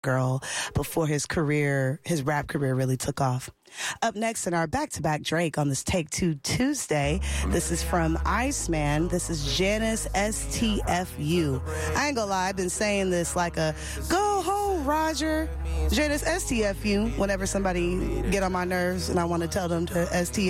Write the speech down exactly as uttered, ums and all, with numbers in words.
girl before his career, his rap career really took off. Up next in our back-to-back Drake on this Take Two Tuesday, this is from Iceman. This is Janice S T F U. I ain't gonna lie, I've been saying this like a go home, Roger. Janice S T F U whenever somebody get on my nerves and I want to tell them to S T